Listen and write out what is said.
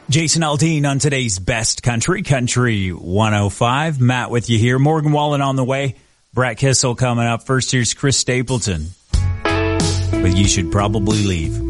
Jason Aldean on today's Best Country, Country 105. Matt with you here. Morgan Wallen on the way. Brett Kissel coming up. First, here's Chris Stapleton. But you should probably leave.